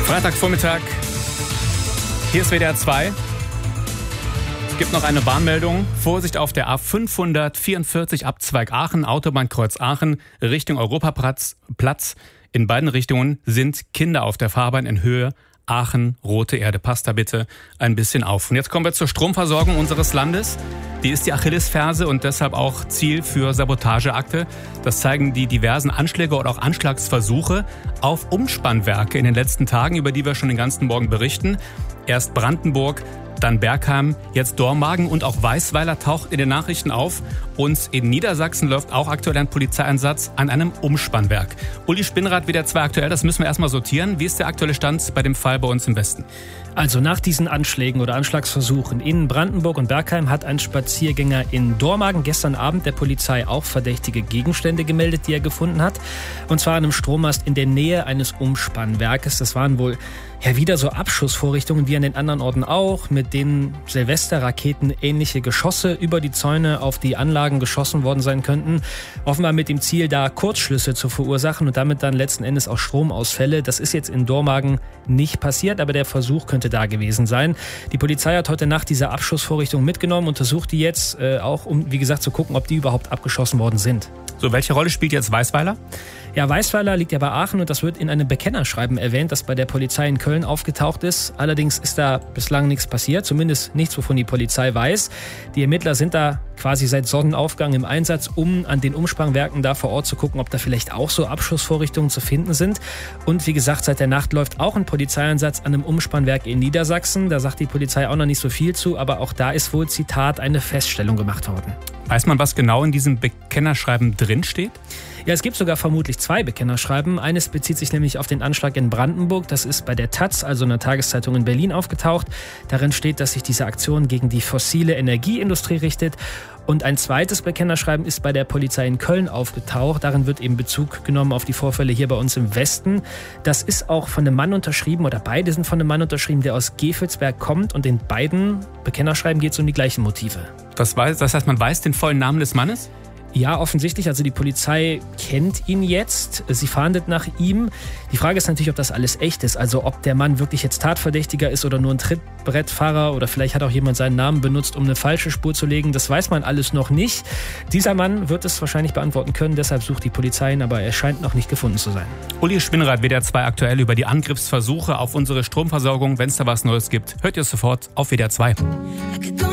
Freitagvormittag, hier ist WDR 2. Es gibt noch eine Warnmeldung. Vorsicht auf der A544 Abzweig Aachen, Autobahnkreuz Aachen, Richtung Europaplatz. In beiden Richtungen sind Kinder auf der Fahrbahn in Höhe Aachen, Rote Erde. Passt da bitte ein bisschen auf. Und jetzt kommen wir zur Stromversorgung unseres Landes. Die ist die Achillesferse und deshalb auch Ziel für Sabotageakte. Das zeigen die diversen Anschläge oder auch Anschlagsversuche auf Umspannwerke in den letzten Tagen, über die wir schon den ganzen Morgen berichten. Erst Brandenburg, dann Bergheim, jetzt Dormagen und auch Weißweiler taucht in den Nachrichten auf. Und in Niedersachsen läuft auch aktuell ein Polizeieinsatz an einem Umspannwerk. Uli Spinnrad, WDR 2 aktuell, das müssen wir erstmal sortieren. Wie ist der aktuelle Stand bei dem Fall bei uns im Westen? Also nach diesen Anschlägen oder Anschlagsversuchen in Brandenburg und Bergheim hat ein Spaziergänger in Dormagen gestern Abend der Polizei auch verdächtige Gegenstände gemeldet, die er gefunden hat. Und zwar an einem Strommast in der Nähe eines Umspannwerkes. Das waren wohl wieder so Abschussvorrichtungen wie an den anderen Orten auch, mit denen Silvesterraketen ähnliche Geschosse über die Zäune auf die Anlagen geschossen worden sein könnten. Offenbar mit dem Ziel, da Kurzschlüsse zu verursachen und damit dann letzten Endes auch Stromausfälle. Das ist jetzt in Dormagen nicht passiert, aber der Versuch könnte da gewesen sein. Die Polizei hat heute Nacht diese Abschussvorrichtungen mitgenommen, untersucht die jetzt auch, um, wie gesagt, zu gucken, ob die überhaupt abgeschossen worden sind. So, welche Rolle spielt jetzt Weißweiler? Ja, Weißweiler liegt ja bei Aachen und das wird in einem Bekennerschreiben erwähnt, das bei der Polizei in Köln aufgetaucht ist. Allerdings ist da bislang nichts passiert, zumindest nichts, wovon die Polizei weiß. Die Ermittler sind da quasi seit Sonnenaufgang im Einsatz, um an den Umspannwerken da vor Ort zu gucken, ob da vielleicht auch so Abschussvorrichtungen zu finden sind. Und wie gesagt, seit der Nacht läuft auch ein Polizeieinsatz an einem Umspannwerk in Niedersachsen. Da sagt die Polizei auch noch nicht so viel zu, aber auch da ist wohl, Zitat, eine Feststellung gemacht worden. Weiß man, was genau in diesem Bekennerschreiben drinsteht? Ja, es gibt sogar vermutlich 2 Bekennerschreiben. Eines bezieht sich nämlich auf den Anschlag in Brandenburg. Das ist bei der taz, also einer Tageszeitung in Berlin, aufgetaucht. Darin steht, dass sich diese Aktion gegen die fossile Energieindustrie richtet. Und ein zweites Bekennerschreiben ist bei der Polizei in Köln aufgetaucht. Darin wird eben Bezug genommen auf die Vorfälle hier bei uns im Westen. Das ist auch von einem Mann unterschrieben, oder beide sind von einem Mann unterschrieben, der aus Gevelsberg kommt. Und in beiden Bekennerschreiben geht es um die gleichen Motive. Das heißt, man weiß den vollen Namen des Mannes? Ja, offensichtlich. Also die Polizei kennt ihn jetzt. Sie fahndet nach ihm. Die Frage ist natürlich, ob das alles echt ist. Also ob der Mann wirklich jetzt Tatverdächtiger ist oder nur ein Trittbrettfahrer oder vielleicht hat auch jemand seinen Namen benutzt, um eine falsche Spur zu legen. Das weiß man alles noch nicht. Dieser Mann wird es wahrscheinlich beantworten können. Deshalb sucht die Polizei ihn, aber er scheint noch nicht gefunden zu sein. Uli Spinnrad, WDR 2 aktuell über die Angriffsversuche auf unsere Stromversorgung. Wenn es da was Neues gibt, hört ihr es sofort auf WDR 2.